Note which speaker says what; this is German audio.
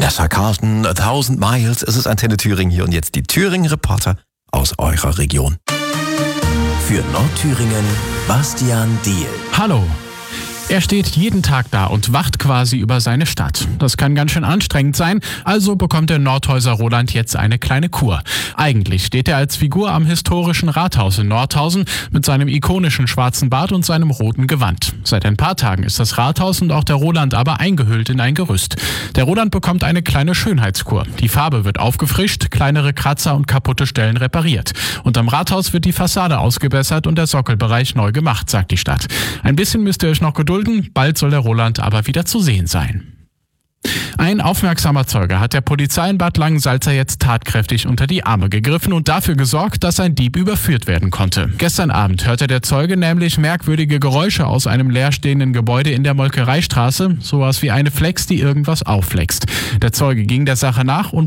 Speaker 1: Vanessa Carlton, 1000 Miles. Es ist Antenne Thüringen hier und jetzt die Thüringen-Reporter aus eurer Region. Für Nordthüringen, Bastian Diehl.
Speaker 2: Hallo. Er steht jeden Tag da und wacht quasi über seine Stadt. Das kann ganz schön anstrengend sein, also bekommt der Nordhäuser Roland jetzt eine kleine Kur. Eigentlich steht er als Figur am historischen Rathaus in Nordhausen mit seinem ikonischen schwarzen Bart und seinem roten Gewand. Seit ein paar Tagen ist das Rathaus und auch der Roland aber eingehüllt in ein Gerüst. Der Roland bekommt eine kleine Schönheitskur. Die Farbe wird aufgefrischt, kleinere Kratzer und kaputte Stellen repariert. Und am Rathaus wird die Fassade ausgebessert und der Sockelbereich neu gemacht, sagt die Stadt. Ein bisschen müsst ihr euch noch gedulden, bald soll der Roland aber wieder zu sehen sein. Ein aufmerksamer Zeuge hat der Polizei in Bad Langensalza jetzt tatkräftig unter die Arme gegriffen und dafür gesorgt, dass ein Dieb überführt werden konnte. Gestern Abend hörte der Zeuge nämlich merkwürdige Geräusche aus einem leerstehenden Gebäude in der Molkereistraße, sowas wie eine Flex, die irgendwas aufflext. Der Zeuge ging der Sache nach und